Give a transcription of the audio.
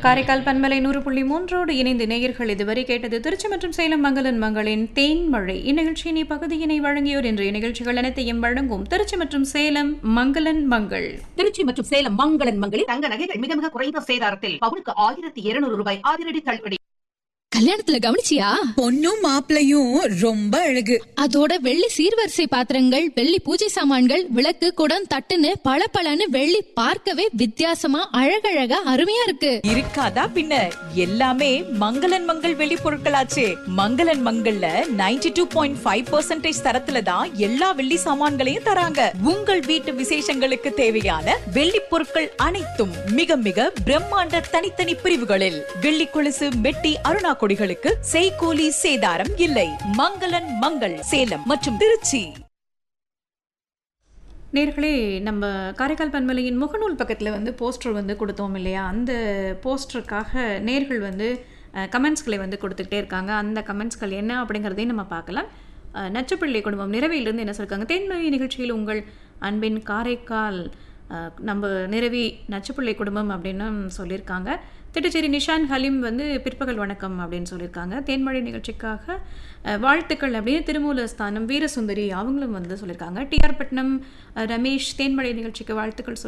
காரைக்கால் பன்மலை 100.3 இணைந்து நேயர்கள் இதுவரை கேட்டது திருச்சி மற்றும் சேலம் மங்களன் மங்களின் தேன்மழை. இந்நிகழ்ச்சியின் இப்பகுதியினை வழங்கியோர் இன்றைய நிகழ்ச்சிகள் அனைத்தையும் வழங்கும் திருச்சி மற்றும் சேலம் மங்களன் மங்கள். திருச்சி மற்றும் சேலம் மங்களன் மங்களில் தங்க நகைகள் மிக மிக குறைந்த சேதாரத்தில் பவுனுக்கு 1200 ரூபாய் அதிரடி தள்ளுபடி. கல்யாணத்துல கவனிச்சியா? பொண்ணும் மாப்பிளையும் ரொம்ப அழகு. அதோட வெள்ளி சீர்வரிசை பாத்திரங்கள், வெள்ளி பூஜை சாமான்கள், விளக்கு, குடம், தட்டுன்னு பளபளன்னு வெள்ளி பார்க்கவே வித்தியாசமா அழகழகா அருமையா இருக்கு. இருக்காதா பின்ன, எல்லாமே மங்களன் மங்கள் வெள்ளி பொருட்களாச்சே. மங்களன் மங்கள்ல 92.5% தரத்துல தான் எல்லா வெள்ளி சாமான்களையும் தராங்க. உங்கள் வீட்டு விசேஷங்களுக்கு தேவையான வெள்ளி பொருட்கள் அனைத்தும் மிக மிக பிரம்மாண்ட தனித்தனி பிரிவுகளில். வெள்ளி கொலுசு, மெட்டி, அருணா கொடிகளுக்கு செய்கூலி சேதாரம் இல்லை. மங்களன் மங்கள் சேலம் மற்றும் திருச்சி. நேர்களே, நம்ம காரைக்கால் பன்மலையின் முகநூல் பக்கத்தில் வந்து போஸ்டர் வந்து கொடுத்தோம் இல்லையா? அந்த போஸ்டருக்காக நேர்கள் வந்து கமெண்ட்ஸ்களை வந்து கொடுத்துக்கிட்டே இருக்காங்க. அந்த கமெண்ட்ஸ்கள் என்ன அப்படிங்கிறதையும் நம்ம பார்க்கலாம். நச்சுப்பிள்ளை குடும்பம் நிறவியிலிருந்து என்ன சொல்லியிருக்காங்க? தேன்மொழி நிகழ்ச்சியில் உங்கள் அன்பின் காரைக்கால் நம்ம நிறவி நச்சுப்பிள்ளை குடும்பம் அப்படின்னு சொல்லியிருக்காங்க. திட்டச்சேரி நிஷான் ஹலீம் வந்து பிற்பகல் வணக்கம் அப்படின்னு சொல்லியிருக்காங்க. தேன்மழை நிகழ்ச்சிக்காக வாழ்த்துக்கள் அப்படின்னு திருமூலஸ்தானம் வீரசுந்தரி அவங்களும் வந்து சொல்லியிருக்காங்க. டிஆர் பட்னம் ரமேஷ் தேன்மழை நிகழ்ச்சிக்கு வாழ்த்துக்கள்